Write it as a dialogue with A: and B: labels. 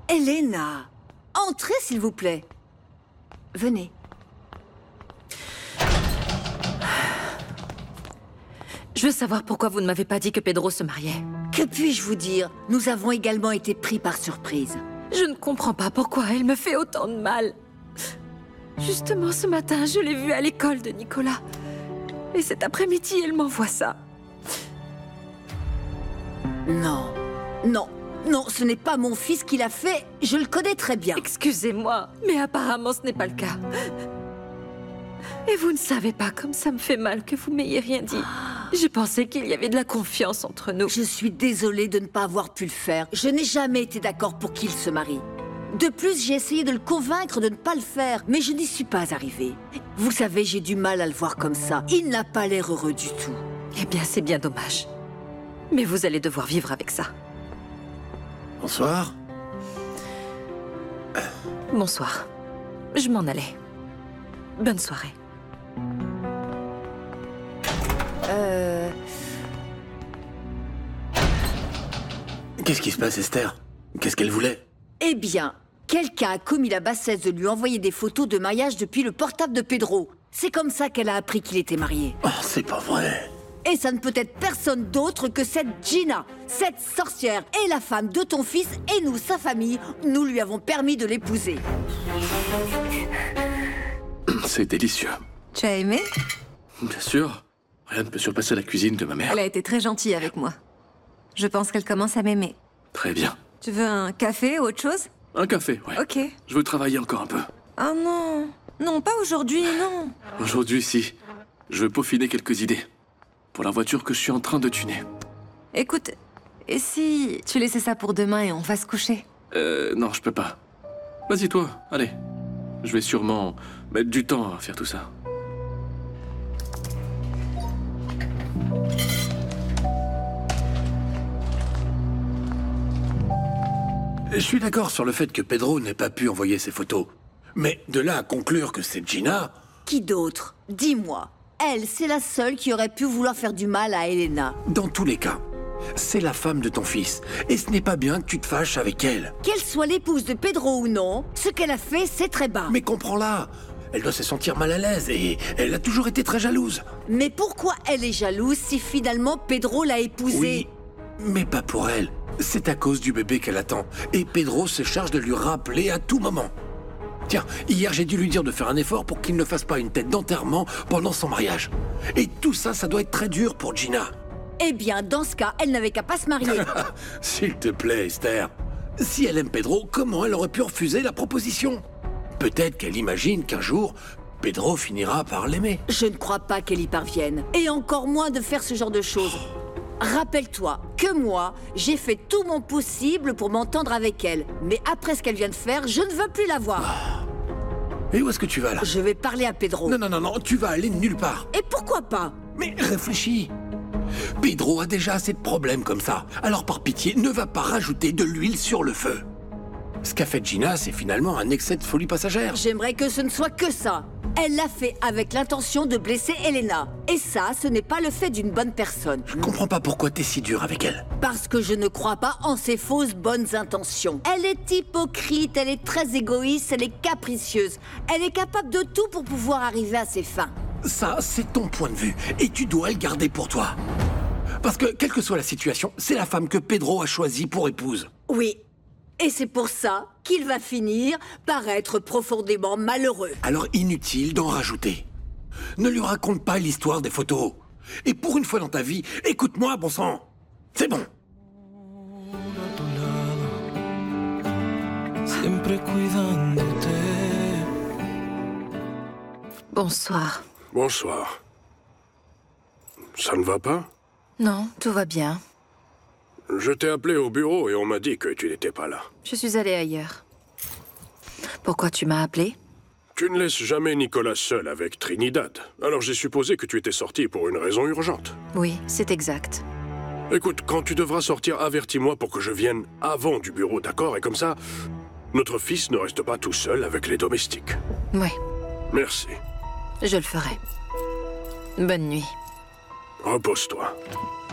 A: Elena, entrez s'il vous plaît. Venez.
B: Je veux savoir pourquoi vous ne m'avez pas dit que Pedro se mariait.
A: Que puis-je vous dire? Nous avons également été pris par surprise.
B: Je ne comprends pas pourquoi elle me fait autant de mal. Justement, ce matin, je l'ai vue à l'école de Nicolas. Et cet après-midi, elle m'envoie ça.
A: Non, non, non, ce n'est pas mon fils qui l'a fait. Je le connais très bien.
B: Excusez-moi, mais apparemment, ce n'est pas le cas. Et vous ne savez pas comme ça me fait mal que vous m'ayez rien dit. J'ai pensé qu'il y avait de la confiance entre nous.
A: Je suis désolée de ne pas avoir pu le faire. Je n'ai jamais été d'accord pour qu'il se marie. De plus, j'ai essayé de le convaincre de ne pas le faire, mais je n'y suis pas arrivée. Vous savez, j'ai du mal à le voir comme ça. Il n'a pas l'air heureux du tout.
B: Eh bien, c'est bien dommage. Mais vous allez devoir vivre avec ça.
C: Bonsoir.
B: Bonsoir. Je m'en allais. Bonne soirée.
C: Qu'est-ce qui se passe, Esther? Qu'est-ce qu'elle voulait?
A: Eh bien, quelqu'un a commis la bassesse de lui envoyer des photos de mariage depuis le portable de Pedro. C'est comme ça qu'elle a appris qu'il était marié.
C: Oh, c'est pas vrai.
A: Et ça ne peut être personne d'autre que cette Gina, cette sorcière, et la femme de ton fils, et nous, sa famille, nous lui avons permis de l'épouser.
C: C'est délicieux.
D: Tu as aimé?
C: Bien sûr. Rien ne peut surpasser la cuisine de ma mère.
D: Elle a été très gentille avec moi. Je pense qu'elle commence à m'aimer.
C: Très bien.
D: Tu veux un café ou autre chose?
C: Un café, ouais.
D: Ok.
C: Je veux travailler encore un peu.
D: Ah non. Non, pas aujourd'hui, non.
C: Aujourd'hui, si. Je veux peaufiner quelques idées. Pour la voiture que je suis en train de tuner.
D: Écoute, et si tu laissais ça pour demain et on va se coucher?
C: Non, je peux pas. Vas-y, toi, allez. Je vais sûrement mettre du temps à faire tout ça. Je suis d'accord sur le fait que Pedro n'ait pas pu envoyer ses photos. Mais de là à conclure que c'est Gina...
A: Qui d'autre? Dis-moi. Elle, c'est la seule qui aurait pu vouloir faire du mal à Elena.
C: Dans tous les cas, c'est la femme de ton fils. Et ce n'est pas bien que tu te fâches avec elle.
A: Qu'elle soit l'épouse de Pedro ou non, ce qu'elle a fait, c'est très bas.
C: Mais comprends-la. Elle doit se sentir mal à l'aise et elle a toujours été très jalouse.
A: Mais pourquoi elle est jalouse si finalement Pedro l'a épousée?
C: Oui, mais pas pour elle. C'est à cause du bébé qu'elle attend. Et Pedro se charge de lui rappeler à tout moment. Tiens, hier j'ai dû lui dire de faire un effort pour qu'il ne fasse pas une tête d'enterrement pendant son mariage. Et tout ça, ça doit être très dur pour Gina.
A: Eh bien, dans ce cas, elle n'avait qu'à pas se marier.
C: S'il te plaît, Esther. Si elle aime Pedro, comment elle aurait pu refuser la proposition? Peut-être qu'elle imagine qu'un jour, Pedro finira par l'aimer.
A: Je ne crois pas qu'elle y parvienne. Et encore moins de faire ce genre de choses. Rappelle-toi que moi, j'ai fait tout mon possible pour m'entendre avec elle. Mais après ce qu'elle vient de faire, je ne veux plus la voir.
C: Et où est-ce que tu vas là?
A: Je vais parler à Pedro.
C: Non, non, non, non, tu vas aller nulle part.
A: Et pourquoi pas?
C: Mais réfléchis. Pedro a déjà assez de problèmes comme ça. Alors par pitié, ne va pas rajouter de l'huile sur le feu. Ce qu'a fait Gina, c'est finalement un excès de folie passagère.
A: J'aimerais que ce ne soit que ça. Elle l'a fait avec l'intention de blesser Elena. Et ça, ce n'est pas le fait d'une bonne personne.
C: Je comprends pas pourquoi t'es si dur avec elle.
A: Parce que je ne crois pas en ses fausses bonnes intentions. Elle est hypocrite, elle est très égoïste, elle est capricieuse. Elle est capable de tout pour pouvoir arriver à ses fins.
C: Ça, c'est ton point de vue. Et tu dois le garder pour toi. Parce que, quelle que soit la situation, c'est la femme que Pedro a choisie pour épouse.
A: Oui. Et c'est pour ça qu'il va finir par être profondément malheureux.
C: Alors inutile d'en rajouter. Ne lui raconte pas l'histoire des photos. Et pour une fois dans ta vie, écoute-moi, bon sang. C'est bon.
B: Bonsoir.
E: Bonsoir. Ça ne va pas?
B: Non, tout va bien.
E: Je t'ai appelé au bureau et on m'a dit que tu n'étais pas là.
B: Je suis allée ailleurs. Pourquoi tu m'as appelé?
E: Tu ne laisses jamais Nicolas seul avec Trinidad. Alors j'ai supposé que tu étais sorti pour une raison urgente.
B: Oui, c'est exact.
E: Écoute, quand tu devras sortir, avertis-moi pour que je vienne avant du bureau, d'accord? Et comme ça, notre fils ne reste pas tout seul avec les domestiques.
B: Oui,
E: Merci.
B: je le ferai. Bonne nuit.
E: Repose-toi.